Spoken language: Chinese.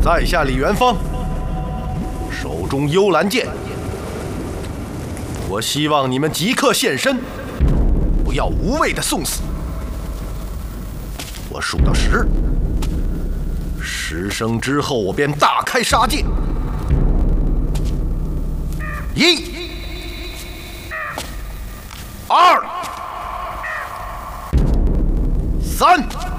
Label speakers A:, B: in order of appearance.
A: 在下李元芳，手中幽兰剑。我希望你们即刻现身，不要无谓的送死。我数到10声之后，我便大开杀戒。1、2、3。